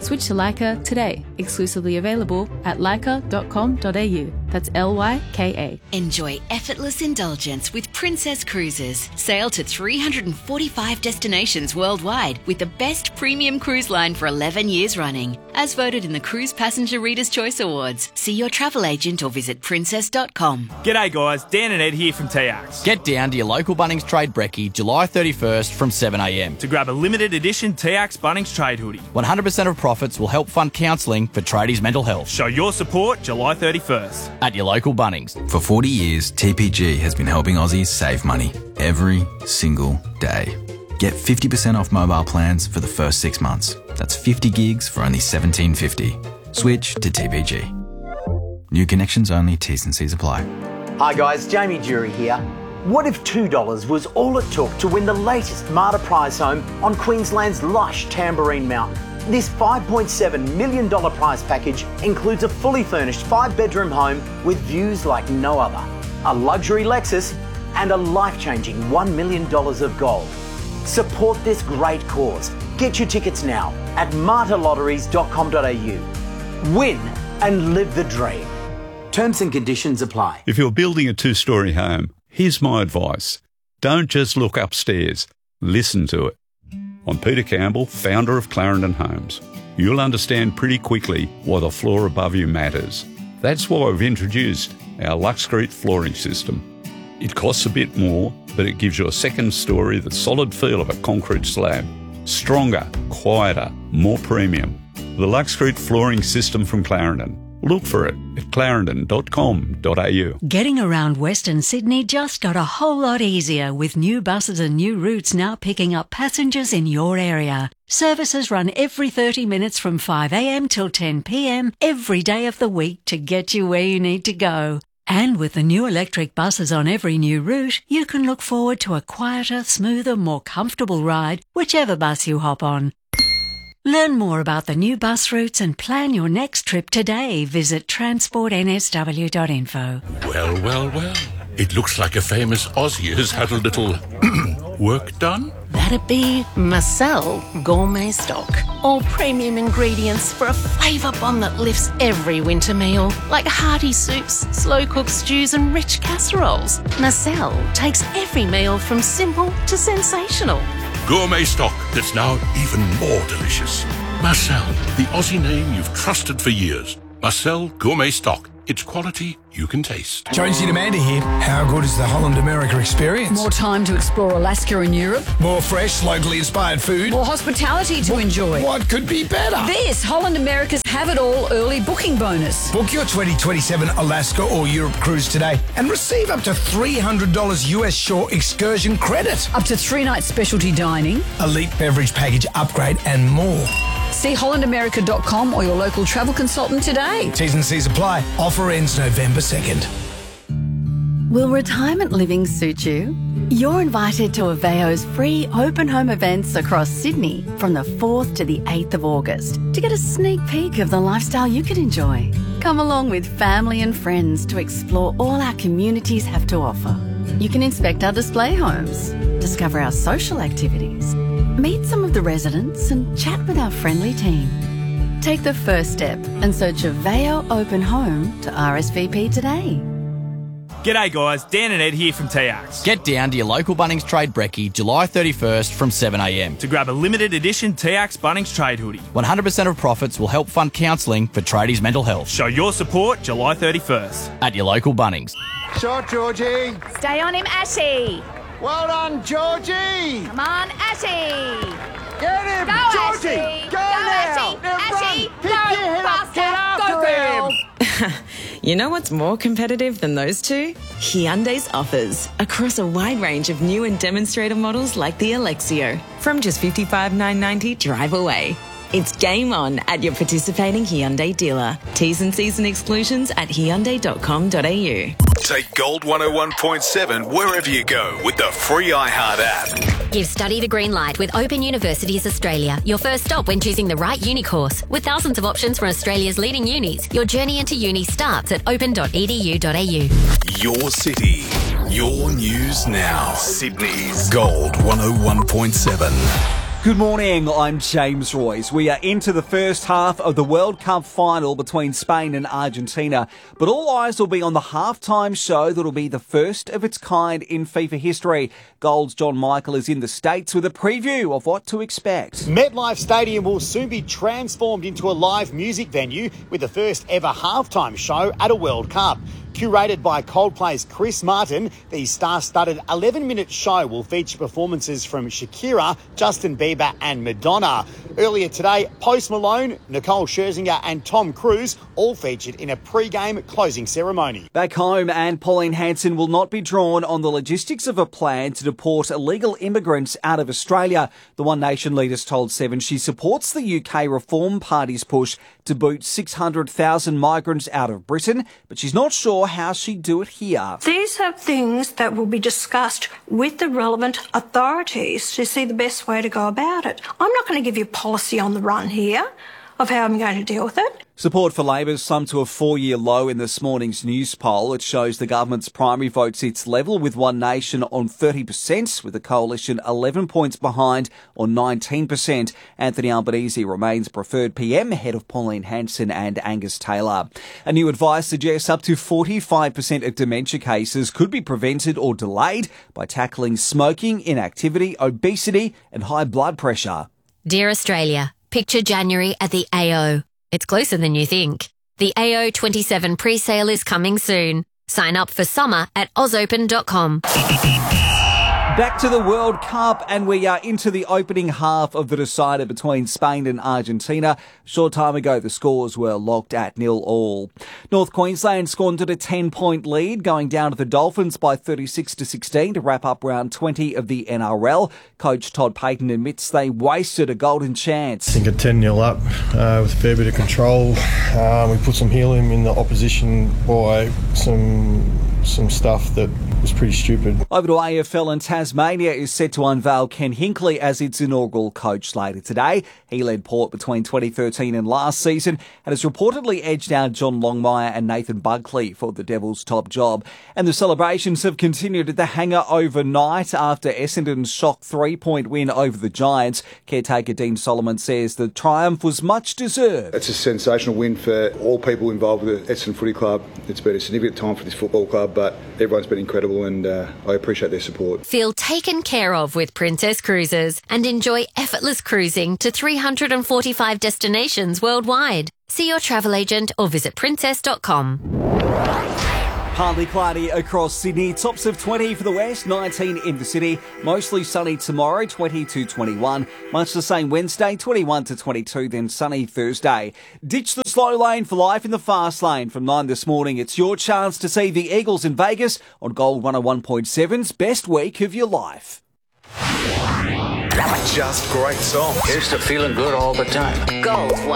Switch to Leica today. Exclusively available at leica.com.au. That's LYKA. Enjoy effortless indulgence with Princess Cruises. Sail to 345 destinations worldwide with the best premium cruise line for 11 years running. As voted in the Cruise Passenger Reader's Choice Awards. See your travel agent or visit princess.com. G'day guys, Dan and Ed here from TX. Get down to your local Bunnings Trade Brekkie July 31st from 7am To grab a limited edition TX Bunnings Trade hoodie. 100% of profits will help fund counselling for tradies' mental health. Show your support July 31st. At your local Bunnings. For 40 years, TPG has been helping Aussies save money every single day. Get 50% off mobile plans for the first 6 months. That's 50 gigs for only $17.50. Switch to TPG. New connections only, T's and C's apply. Hi guys, Jamie Jury here. What if $2 was all it took to win the latest Marta prize home on Queensland's lush Tamborine Mountain? This $5.7 million prize package includes a fully furnished 5-bedroom home with views like no other, a luxury Lexus, and a life-changing $1 million of gold. Support this great cause. Get your tickets now at martalotteries.com.au. Win and live the dream. Terms and conditions apply. If you're building a 2-storey home, here's my advice. Don't just look upstairs. Listen to it. I'm Peter Campbell, founder of Clarendon Homes. You'll understand pretty quickly why the floor above you matters. That's why we've introduced our Luxcrete flooring system. It costs a bit more, but it gives you a second story, the solid feel of a concrete slab. Stronger, quieter, more premium. The Luxcrete flooring system from Clarendon. Look for it at clarendon.com.au. Getting around Western Sydney just got a whole lot easier with new buses and new routes now picking up passengers in your area. Services run every 30 minutes from 5am till 10pm every day of the week to get you where you need to go. And with the new electric buses on every new route, you can look forward to a quieter, smoother, more comfortable ride, whichever bus you hop on. Learn more about the new bus routes and plan your next trip today. Visit transportnsw.info. Well, well, well. It looks like a famous Aussie has had a little work done. That'd be Marcel Gourmet Stock. All premium ingredients for a flavour bomb that lifts every winter meal, like hearty soups, slow-cooked stews and rich casseroles. Marcel takes every meal from simple to sensational. Gourmet stock that's now even more delicious. Marcel, the Aussie name you've trusted for years. Marcel Gourmet Stock. It's quality you can taste. Jonesy and Amanda here. How good is the Holland America experience? More time to explore Alaska and Europe. More fresh, locally inspired food. More hospitality to enjoy. What could be better? This Holland America's Have It All early booking bonus. Book your 2027 Alaska or Europe cruise today and receive up to $300 US shore excursion credit. Up to 3 nights specialty dining. Elite beverage package upgrade and more. See hollandamerica.com or your local travel consultant today. T's and C's apply. Offer ends November 2nd. Will retirement living suit you? You're invited to Aveo's free open home events across Sydney from the 4th to the 8th of August to get a sneak peek of the lifestyle you could enjoy. Come along with family and friends to explore all our communities have to offer. You can inspect our display homes, discover our social activities, meet some of the residents and chat with our friendly team. Take the first step and search Aveo Open Home to RSVP today. G'day guys, Dan and Ed here from TX. Get down to your local Bunnings Trade Brekkie July 31st from 7am To grab a limited edition TX Bunnings Trade hoodie. 100% of profits will help fund counselling for tradies' mental health. Show your support July 31st. At your local Bunnings. Shot, Georgie. Stay on him, Ashy. Well done, Georgie. Come on, Ashy. Get him, Go, Georgie. Ashy. Go now. Ashy. Pick your head up. Get after him. You know what's more competitive than those two? Hyundai's offers across a wide range of new and demonstrator models like the Alexio. From just $55,990 drive away. It's game on at your participating Hyundai dealer. T's and C's and exclusions at hyundai.com.au. Take Gold 101.7 wherever you go with the free iHeart app. Give study the green light with Open Universities Australia, your first stop when choosing the right uni course. With thousands of options from Australia's leading unis, your journey into uni starts at open.edu.au. Your city, your news now. Sydney's Gold 101.7. Good morning, I'm James Royce. We are into the first half of the World Cup final between Spain and Argentina, but all eyes will be on the halftime show that'll be the first of its kind in FIFA history. Gold's John Michael is in the States with a preview of what to expect. MetLife Stadium will soon be transformed into a live music venue with the first ever halftime show at a World Cup. Curated by Coldplay's Chris Martin, the star-studded 11-minute show will feature performances from Shakira, Justin Bieber and Madonna. Earlier today, Post Malone, Nicole Scherzinger and Tom Cruise all featured in a pre-game closing ceremony. Back home, and Pauline Hanson will not be drawn on the logistics of a plan to deport illegal immigrants out of Australia. The One Nation leader's told Seven she supports the UK Reform Party's push to boot 600,000 migrants out of Britain, but she's not sure how she'd do it here. These are things that will be discussed with the relevant authorities to see the best way to go about it. I'm not going to give you policy on the run here of how I'm going to deal with it. Support for Labor's slumped to a 4-year low in this morning's news poll. It shows the government's primary vote sits level with One Nation on 30%, with the coalition 11 points behind on 19%. Anthony Albanese remains preferred PM ahead of Pauline Hanson and Angus Taylor. A new advice suggests up to 45% of dementia cases could be prevented or delayed by tackling smoking, inactivity, obesity and high blood pressure. Dear Australia, picture January at the AO. It's closer than you think. The AO 27 pre-sale is coming soon. Sign up for summer at ausopen.com. Back to the World Cup, and we are into the opening half of the decider between Spain and Argentina. A short time ago, the scores were locked at 0-0. North Queensland squandered a 10-point lead, going down to the Dolphins by 36-16 to wrap up round 20 of the NRL. Coach Todd Payten admits they wasted a golden chance. I think a 10-0 up with a fair bit of control. We put some helium in the opposition by some stuff that was pretty stupid. Over to AFL, and Tasmania is set to unveil Ken Hinkley as its inaugural coach later today. He led Port between 2013 and last season and has reportedly edged out John Longmire and Nathan Buckley for the Devils' top job. And the celebrations have continued at the hangar overnight after Essendon's shock 3-point win over the Giants. Caretaker Dean Solomon says the triumph was much deserved. It's a sensational win for all people involved with the Essendon Footy Club. It's been a significant time for this football club, but everyone's been incredible and I appreciate their support. Feel taken care of with Princess Cruises and enjoy effortless cruising to 345 destinations worldwide. See your travel agent or visit princess.com. Partly cloudy across Sydney, tops of 20 for the west, 19 in the city. Mostly sunny tomorrow, 20 to 21. Much the same Wednesday, 21 to 22, then sunny Thursday. Ditch the slow lane for life in the fast lane. From 9 this morning, it's your chance to see the Eagles in Vegas on Gold 101.7's best week of your life. Just great songs. Here's to feeling good all the time. Gold